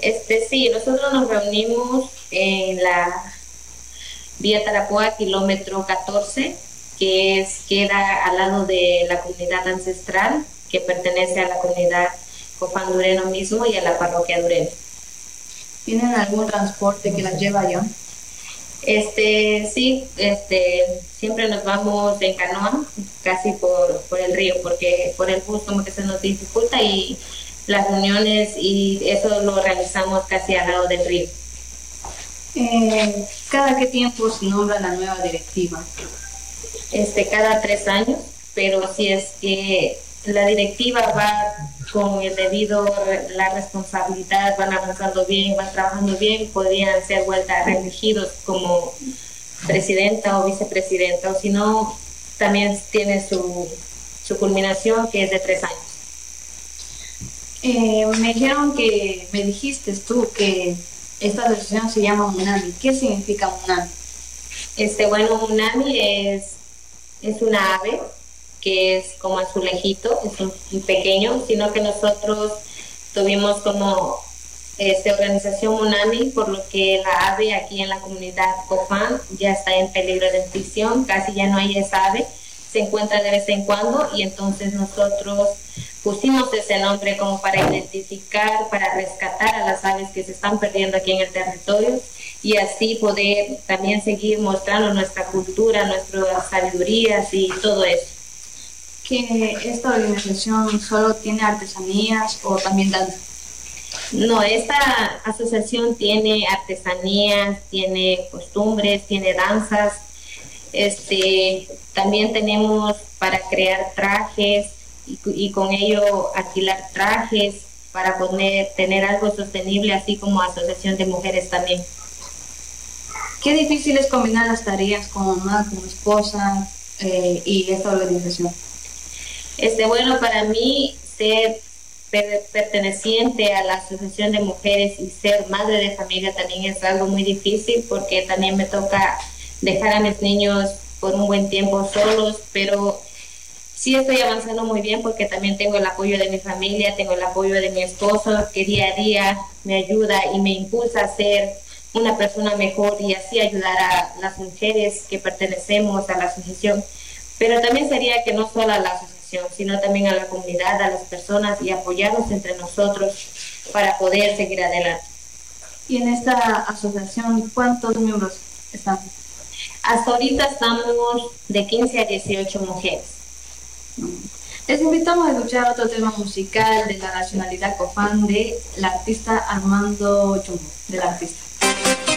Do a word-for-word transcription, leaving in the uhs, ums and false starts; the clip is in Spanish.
Este, sí, nosotros nos reunimos en la vía Tarapoa, kilómetro catorce, que es, queda al lado de la comunidad ancestral, que pertenece a la comunidad Cofán Dureno mismo y a la parroquia Dureno. ¿Tienen algún transporte que las lleva allá? Este, sí, este, siempre nos vamos en canoa, casi por, por el río, porque por el bus como que se nos dificulta y las reuniones y eso lo realizamos casi al lado del río. Eh, ¿cada qué tiempo se nombra la nueva directiva? Este, cada tres años, pero si es que la directiva va con el debido, la responsabilidad, van avanzando bien, van trabajando bien, podrían ser vueltas reelegidos como presidenta o vicepresidenta, o si no, también tiene su, su culminación que es de tres años. Eh, me dijeron que, me dijiste tú que esta asociación se llama MUNAMI. ¿Qué significa MUNAMI? Este, bueno, Unami es, es una ave que es como azulejito, es un, un pequeño, sino que nosotros tuvimos como este, organización Unami, por lo que la ave aquí en la comunidad Cofán ya está en peligro de extinción, casi ya no hay esa ave, se encuentra de vez en cuando y entonces nosotros pusimos ese nombre como para identificar, para rescatar a las aves que se están perdiendo aquí en el territorio y así poder también seguir mostrando nuestra cultura, nuestras sabidurías y todo eso. ¿Que esta organización solo tiene artesanías o también danza? No, esta asociación tiene artesanías, tiene costumbres, tiene danzas. Este, también tenemos para crear trajes y, y con ello alquilar trajes para poder tener algo sostenible, así como asociación de mujeres también. Qué difícil es combinar las tareas como mamá, como esposa eh, y esta organización. Este, bueno, para mí ser per perteneciente a la Asociación de Mujeres y ser madre de familia también es algo muy difícil porque también me toca dejar a mis niños por un buen tiempo solos, pero sí estoy avanzando muy bien porque también tengo el apoyo de mi familia, tengo el apoyo de mi esposo que día a día me ayuda y me impulsa a ser una persona mejor y así ayudar a las mujeres que pertenecemos a la asociación. Pero también sería que no solo a la asociación, sino también a la comunidad, a las personas y apoyarnos entre nosotros para poder seguir adelante. Y en esta asociación, ¿cuántos miembros están? Hasta ahorita estamos de quince a dieciocho mujeres. Les invitamos a escuchar otro tema musical de la nacionalidad Cofán de la artista Armando Chumbo, del artista.